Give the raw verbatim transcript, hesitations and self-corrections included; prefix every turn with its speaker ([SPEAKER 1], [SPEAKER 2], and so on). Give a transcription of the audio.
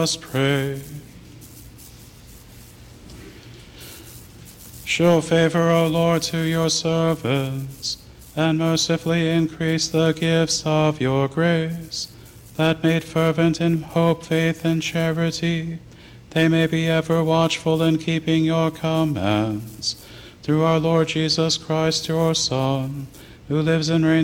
[SPEAKER 1] us pray. Show favor, O Lord, to your servants, and mercifully increase the gifts of your grace, that made fervent in hope, faith, and charity, they may be ever watchful in keeping your commands. Through our Lord Jesus Christ, your Son, who lives and reigns